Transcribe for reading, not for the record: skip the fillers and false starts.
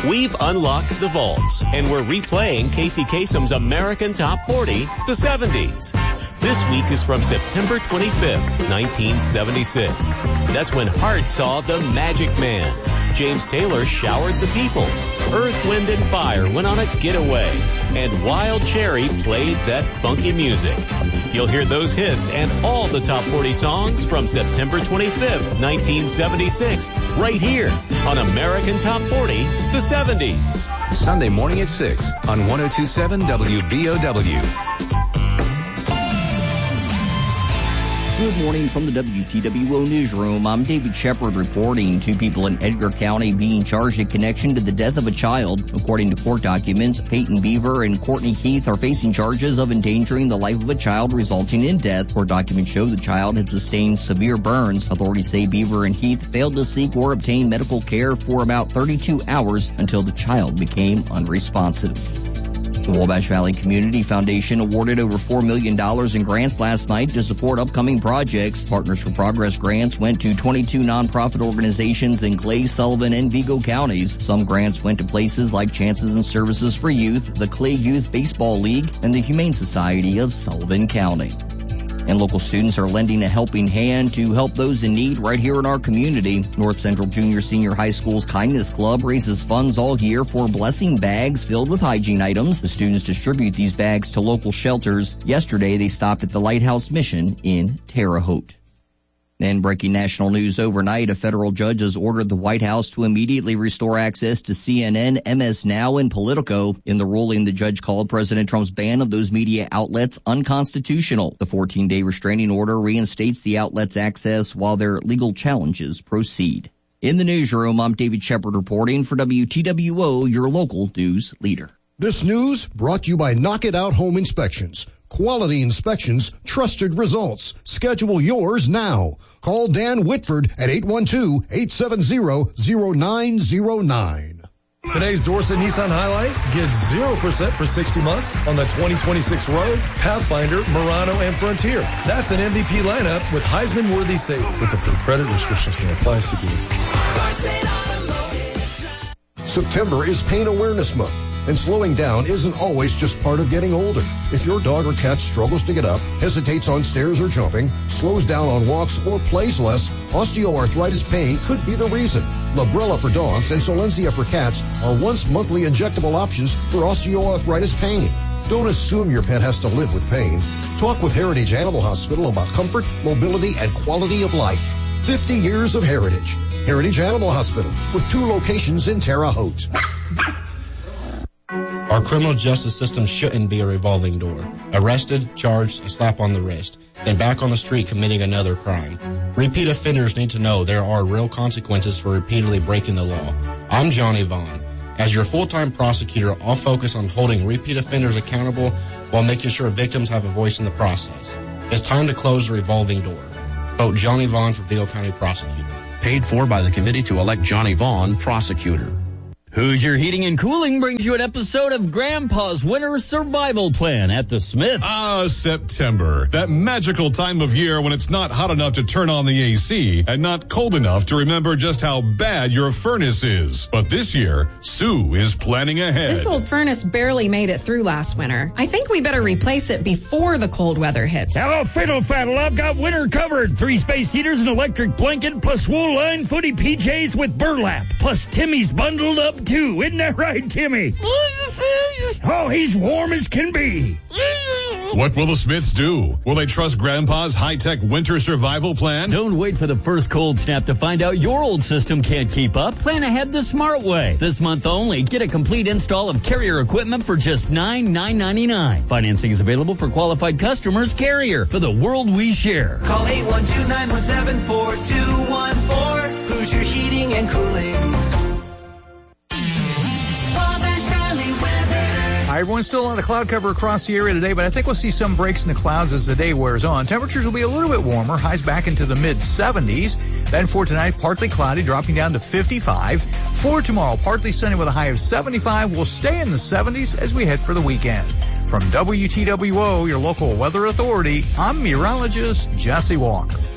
We've unlocked the vaults, and we're replaying Casey Kasem's American Top 40, the 70s. This week is from September 25th, 1976. That's when Heart saw The Magic Man. James Taylor showered the people. Earth, Wind, and Fire went on a getaway. And Wild Cherry played that funky music. You'll hear those hits and all the top 40 songs from September 25th, 1976, right here on American Top 40, the 70s. Sunday morning at 6 on 102.7 WBOW. Good morning from the WTWO newsroom. I'm David Shepard reporting. 2 people in Edgar County being charged in connection to the death of a child. According to court documents, Peyton Beaver and Courtney Heath are facing charges of endangering the life of a child resulting in death. Court documents show the child had sustained severe burns. Authorities say Beaver and Heath failed to seek or obtain medical care for about 32 hours until the child became unresponsive. The Wabash Valley Community Foundation awarded over $4 million in grants last night to support upcoming projects. Partners for Progress grants went to 22 nonprofit organizations in Clay, Sullivan, and Vigo counties. Some grants went to places like Chances and Services for Youth, the Clay Youth Baseball League, and the Humane Society of Sullivan County. And local students are lending a helping hand to help those in need right here in our community. North Central Junior Senior High School's Kindness Club raises funds all year for blessing bags filled with hygiene items. The students distribute these bags to local shelters. Yesterday, they stopped at the Lighthouse Mission in Terre Haute. And breaking national news overnight, a federal judge has ordered the White House to immediately restore access to CNN, MS Now, and Politico. In the ruling, the judge called President Trump's ban of those media outlets unconstitutional. The 14-day restraining order reinstates the outlets' access while their legal challenges proceed. In the newsroom, I'm David Shepard reporting for WTWO, your local news leader. This news brought to you by Knock It Out Home Inspections. Quality inspections, trusted results. Schedule yours now. Call Dan Whitford at 812-870-0909. Today's Dorset Nissan Highlight gets 0% for 60 months on the 2026 Rogue, Pathfinder, Murano, and Frontier. That's an MVP lineup with Heisman-worthy savings. With approved credit, restrictions may apply. September is Pain Awareness Month. And slowing down isn't always just part of getting older. If your dog or cat struggles to get up, hesitates on stairs or jumping, slows down on walks, or plays less, osteoarthritis pain could be the reason. Librela for dogs and Solensia for cats are once monthly injectable options for osteoarthritis pain. Don't assume your pet has to live with pain. Talk with Heritage Animal Hospital about comfort, mobility, and quality of life. 50 years of heritage. Heritage Animal Hospital with 2 locations in Terre Haute. Our criminal justice system shouldn't be a revolving door. Arrested, charged, a slap on the wrist, then back on the street committing another crime. Repeat offenders need to know there are real consequences for repeatedly breaking the law. I'm Johnny Vaughn. As your full-time prosecutor, I'll focus on holding repeat offenders accountable while making sure victims have a voice in the process. It's time to close the revolving door. Vote Johnny Vaughn for Vigo County Prosecutor. Paid for by the committee to elect Johnny Vaughn Prosecutor. Hoosier Heating and Cooling brings you an episode of Grandpa's Winter Survival Plan at the Smiths. September. That magical time of year when it's not hot enough to turn on the AC and not cold enough to remember just how bad your furnace is. But this year, Sue is planning ahead. This old furnace barely made it through last winter. I think we better replace it before the cold weather hits. Hello, Fiddle Faddle. I've got winter covered. 3 space heaters, an electric blanket, plus wool line footy PJs with burlap. Plus Timmy's bundled up too. Isn't that right, Timmy? Oh, he's warm as can be. What will the Smiths do? Will they trust Grandpa's high-tech winter survival plan? Don't wait for the first cold snap to find out your old system can't keep up. Plan ahead the smart way. This month only, get a complete install of Carrier equipment for just $9,999. Financing is available for qualified customers. Carrier, for the world we share. Call 812-917-4214. Hoosier Heating and Cooling. Hi, everyone. Still a lot of cloud cover across the area today, but I think we'll see some breaks in the clouds as the day wears on. Temperatures will be a little bit warmer, highs back into the mid-70s. Then for tonight, partly cloudy, dropping down to 55. For tomorrow, partly sunny with a high of 75. We'll stay in the 70s as we head for the weekend. From WTWO, your local weather authority, I'm meteorologist Jesse Walker.